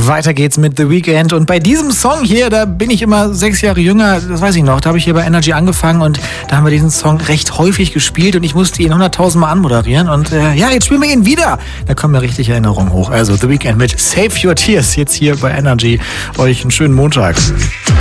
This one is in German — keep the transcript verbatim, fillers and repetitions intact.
Weiter geht's mit The Weeknd und bei diesem Song hier, da bin ich immer sechs Jahre jünger, das weiß ich noch, da habe ich hier bei Energy angefangen und da haben wir diesen Song recht häufig gespielt und ich musste ihn hunderttausend Mal anmoderieren und äh, ja, jetzt spielen wir ihn wieder. Da kommen mir richtig Erinnerungen hoch. Also The Weeknd mit Save Your Tears, jetzt hier bei Energy. Euch einen schönen Montag.